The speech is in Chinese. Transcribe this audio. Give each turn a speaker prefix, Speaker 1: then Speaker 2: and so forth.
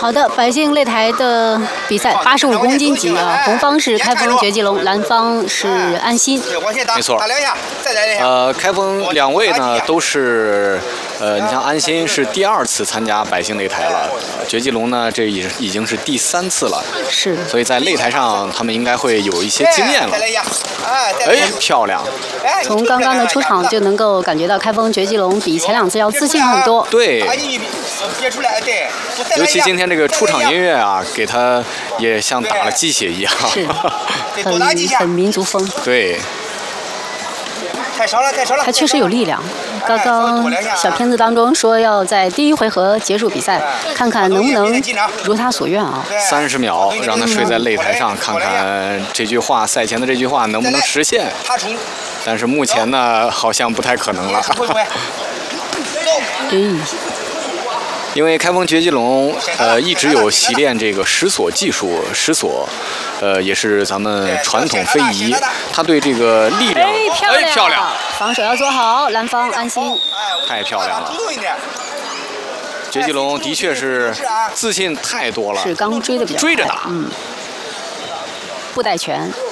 Speaker 1: 好的，百姓擂台的比赛85公斤级啊，红方是开封绝技龙，蓝方是安心。
Speaker 2: 没错。开封两位呢都是，你像安心是第2次参加百姓擂台了，绝技龙呢这已经是第3次了。
Speaker 1: 是。
Speaker 2: 所以在擂台上他们应该会有一些经验了。哎，漂亮！
Speaker 1: 从刚刚的出场就能够感觉到开封绝技龙比前2次要自信很多。
Speaker 2: 对。尤其今天这个出场音乐啊，给他也像打了鸡血一样。
Speaker 1: 是。很民族风。
Speaker 2: 对。
Speaker 1: 他确实有力量。刚刚小片子当中说要在第1回合结束比赛，看看能不能如他所愿啊。
Speaker 2: 30秒让他睡在擂台上，看看这句话赛前的这句话能不能实现。但是目前呢，好像不太可能了。因为开封绝技龙一直有习练这个石锁技术，石锁也是咱们传统非遗，他对这个力量
Speaker 1: 漂亮，防守要做好，蓝方安心，
Speaker 2: 太漂亮了。绝技龙的确是自信太多了，
Speaker 1: 是刚追的比较快，
Speaker 2: 追着打，
Speaker 1: 不带拳。